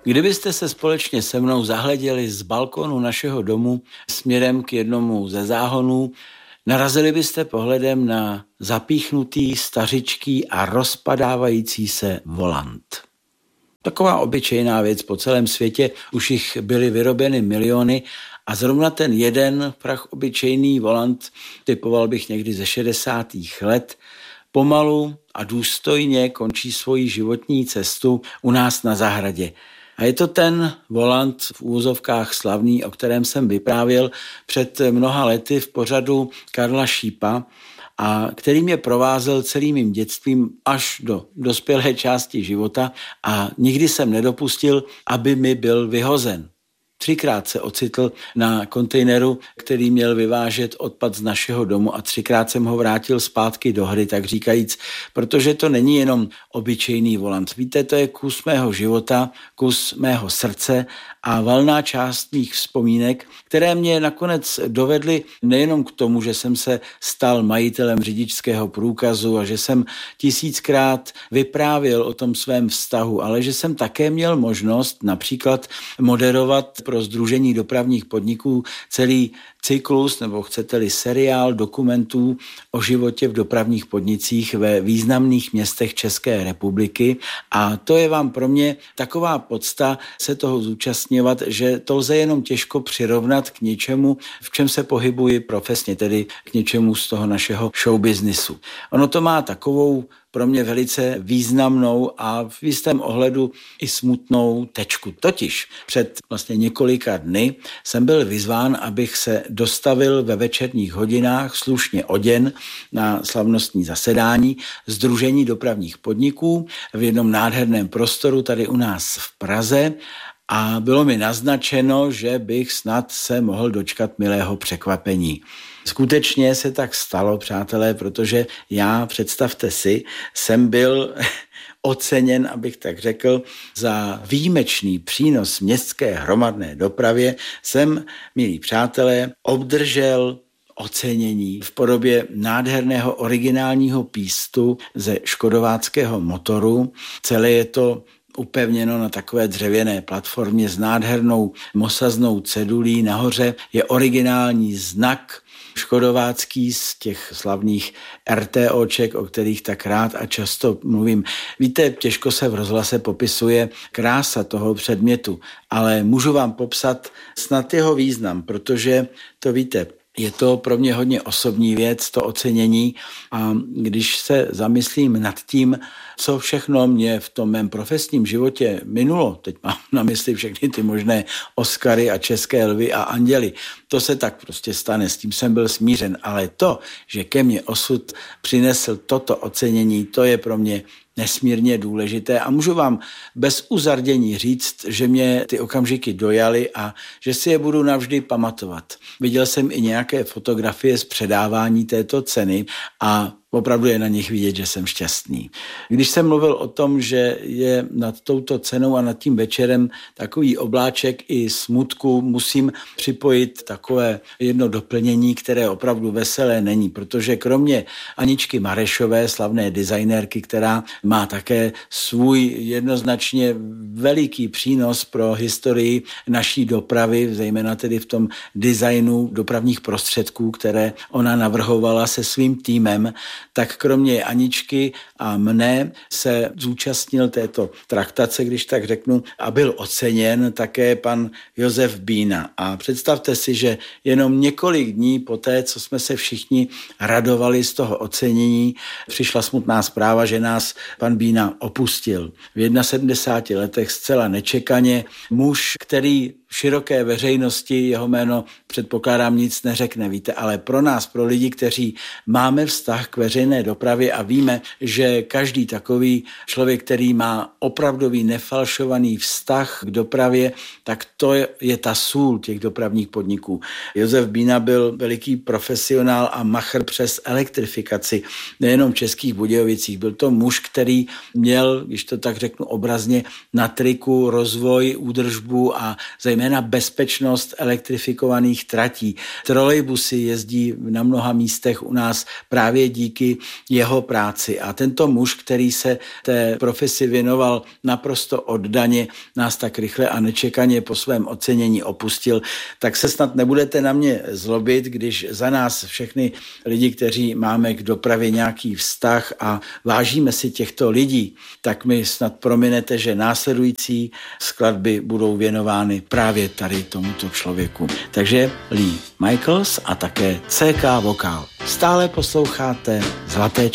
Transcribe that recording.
Kdybyste se společně se mnou zahleděli z balkonu našeho domu směrem k jednomu ze záhonů, narazili byste pohledem na zapíchnutý, stařičký a rozpadávající se volant. Taková obyčejná věc po celém světě, už jich byly vyrobeny miliony a zrovna ten jeden prach obyčejný volant, typoval bych někdy ze 60. let, pomalu a důstojně končí svoji životní cestu u nás na zahradě. A je to ten volant v úvozovkách slavný, o kterém jsem vyprávěl před mnoha lety v pořadu Karla Šípa a který mě provázel celým mým dětstvím až do dospělé části života a nikdy jsem nedopustil, aby mi byl vyhozen. 3krát se ocitl na kontejneru, který měl vyvážet odpad z našeho domu a 3krát jsem ho vrátil zpátky do hry, tak říkajíc, protože to není jenom obyčejný volant. Víte, to je kus mého života, kus mého srdce a valná část mých vzpomínek, které mě nakonec dovedly nejenom k tomu, že jsem se stal majitelem řidičského průkazu a že jsem 1000krát vyprávěl o tom svém vztahu, ale že jsem také měl možnost například moderovat pro Sdružení dopravních podniků celý cyklus, nebo chcete-li seriál dokumentů o životě v dopravních podnicích ve významných městech České republiky. A to je vám pro mě taková podsta se toho zúčastňovat, že to lze jenom těžko přirovnat k něčemu, v čem se pohybuji profesně, tedy k něčemu z toho našeho showbiznisu. Ono to má takovou pro mě velice významnou a v jistém ohledu i smutnou tečku. Totiž před vlastně několika dny jsem byl vyzván, abych se dostavil ve večerních hodinách slušně oděn na slavnostní zasedání Sdružení dopravních podniků v jednom nádherném prostoru tady u nás v Praze a bylo mi naznačeno, že bych snad se mohl dočkat milého překvapení. Skutečně se tak stalo, přátelé, protože já, představte si, jsem byl oceněn, abych tak řekl, za výjimečný přínos městské hromadné dopravě. Jsem, milí přátelé, obdržel ocenění v podobě nádherného originálního pístu ze škodováckého motoru. Celé je to upevněno na takové dřevěné platformě s nádhernou mosaznou cedulí. Nahoře je originální znak škodovácký z těch slavných RTOček, o kterých tak rád a často mluvím. Víte, těžko se v rozhlase popisuje krása toho předmětu, ale můžu vám popsat snad jeho význam, protože to víte, je to pro mě hodně osobní věc, to ocenění a když se zamyslím nad tím, co všechno mě v tom mém profesním životě minulo, teď mám na mysli všechny ty možné Oscary a České lvy a anděly, to se tak prostě stane, s tím jsem byl smířen, ale to, že ke mně osud přinesl toto ocenění, to je pro mě nesmírně důležité a můžu vám bez uzardění říct, že mě ty okamžiky dojaly a že si je budu navždy pamatovat. Viděl jsem i nějaké fotografie z předávání této ceny a opravdu je na nich vidět, že jsem šťastný. Když jsem mluvil o tom, že je nad touto cenou a nad tím večerem takový obláček i smutku, musím připojit takové jedno doplnění, které opravdu veselé není, protože kromě Aničky Marešové, slavné designérky, která má také svůj jednoznačně veliký přínos pro historii naší dopravy, zejména tedy v tom designu dopravních prostředků, které ona navrhovala se svým týmem, tak kromě Aničky a mne se zúčastnil této traktace, když tak řeknu, a byl oceněn také pan Josef Bína. A představte si, že jenom několik dní poté, co jsme se všichni radovali z toho ocenění, přišla smutná zpráva, že nás pan Bína opustil. V 71 letech zcela nečekaně muž, který široké veřejnosti jeho jméno předpokládám nic neřekne, víte, ale pro nás, pro lidi, kteří máme vztah k veřejné dopravě a víme, že každý takový člověk, který má opravdový nefalšovaný vztah k dopravě, tak to je ta sůl těch dopravních podniků. Josef Bína byl veliký profesionál a machr přes elektrifikaci, nejenom v Českých Budějovicích. Byl to muž, který měl, když to tak řeknu obrazně, na triku rozvoj, údržbu a zejména zejména bezpečnost elektrifikovaných tratí. Trolejbusy jezdí na mnoha místech u nás právě díky jeho práci. A tento muž, který se té profesi věnoval naprosto oddaně, nás tak rychle a nečekaně po svém ocenění opustil, tak se snad nebudete na mě zlobit, když za nás všechny lidi, kteří máme k dopravě nějaký vztah a vážíme si těchto lidí, tak mi snad prominete, že následující skladby budou věnovány právě tady tomuto člověku. Takže Lee Michaels a také CK Vokál. Stále posloucháte Zlaté